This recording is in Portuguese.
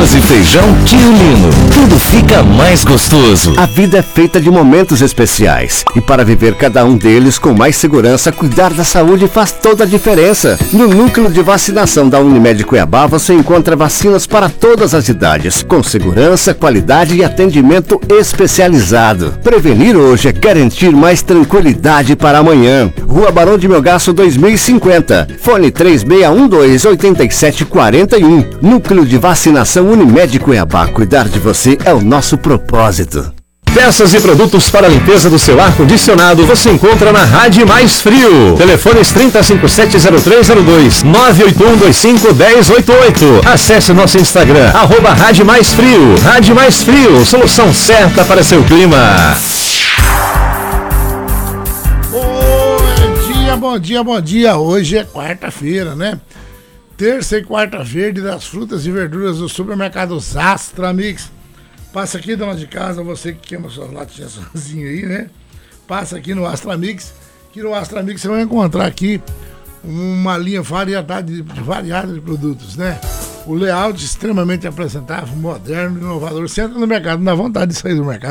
arroz e feijão Tio Lino. Tudo fica mais gostoso. A vida é feita de momentos especiais. E para viver cada um deles com mais segurança, cuidar da saúde faz toda a diferença. No núcleo de vacinação da Unimed Cuiabá, você encontra vacinas para todas as idades, com segurança, qualidade e atendimento especializado. Prevenir hoje é garantir mais tranquilidade para amanhã. Rua Barão de Melgaço 2050. Fone 3612-8741. Núcleo de vacinação Unimed Cuiabá. Cuidar de você é o nosso propósito. Peças e produtos para a limpeza do seu ar-condicionado você encontra na Rádio Mais Frio. Telefones 30570302, 981251088. Acesse nosso Instagram, @Rádio Mais Frio. Rádio Mais Frio, solução certa para seu clima. Bom dia. Hoje é quarta-feira, né? Terça e quarta-feira das frutas e verduras do supermercado Astra Mix. Passa aqui, dona de casa, você que queima suas latinhas sozinho aí, né? Passa aqui no Astra Mix, que no Astra Mix você vai encontrar aqui uma linha variada de produtos, né? O layout extremamente apresentável, moderno, inovador. Você entra no mercado, não dá vontade de sair do mercado.